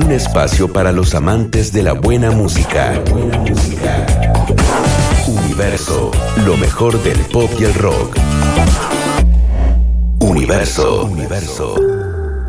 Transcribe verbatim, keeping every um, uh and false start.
Un espacio para los amantes de la buena música. Buena música. Universo, lo mejor del pop y el rock. Universo, Universo.